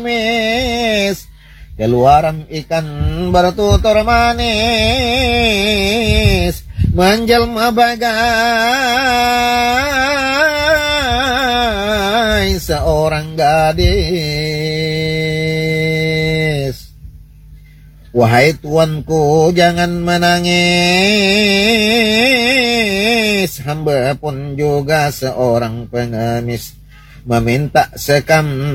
keluaran ikan bertutur manis, menjelma bagai seorang gadis. Wahai tuanku, jangan menangis, hamba pun juga seorang pengemis, meminta sekam